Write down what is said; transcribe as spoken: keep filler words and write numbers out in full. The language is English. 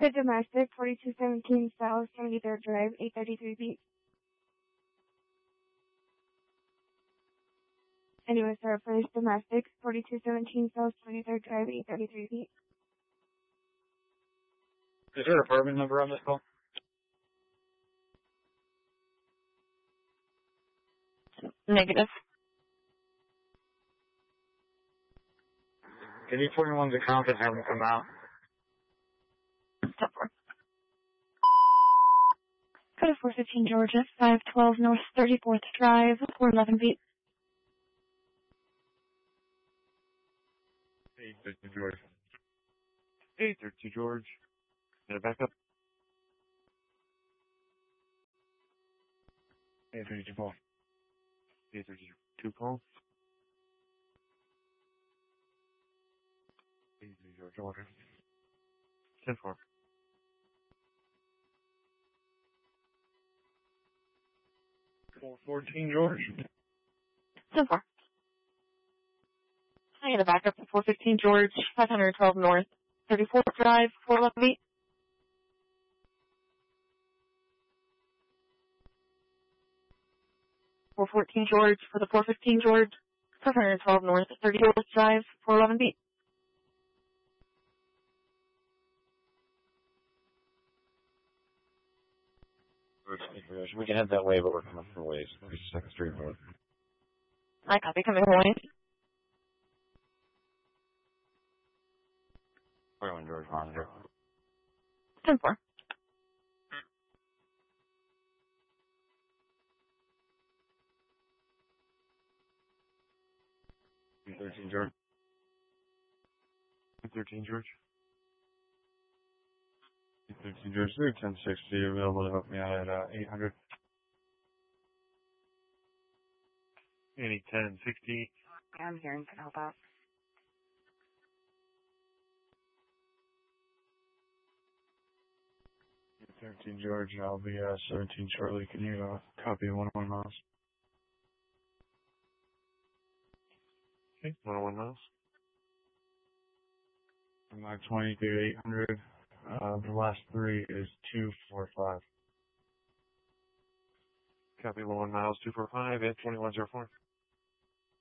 The domestic, forty-two seventeen South seventy-third Drive, eight thirty-three feet. Anyway, sir, first domestic, forty-two seventeen South seventy-third Drive, eight thirty-three feet. Is there an apartment number on this call? Negative. Can you put me on the account and have them come out? Go to four fifteen Georgia, five twelve North thirty-fourth Drive, four eleven feet. eight thirty George. eight thirty George. Get it back up. eight thirty-two Paul. eight thirty-two Paul. eight thirty George order. ten four. four fourteen George. ten four. I get a backup at four fifteen George, five twelve North thirty-fourth Drive, four eleven feet. four fourteen George for the four fifteen George, five twelve North thirty-fourth Drive, four eleven feet. We can head that way, but we're coming from ways. Second Street North. I copy, coming away. forty-one George Monitor. ten four. thirteen George. thirteen George. thirteen George. Through ten sixty available to help me out at uh, eight hundred. Any ten sixty. I'm here and can help out. thirteen George, I'll be uh, seventeen shortly. Can you uh, copy one oh one miles? Okay, one oh one miles. From nine twenty to eight hundred. Uh, the last three is two four five. Copy one oh one miles, two four five at twenty-one oh four.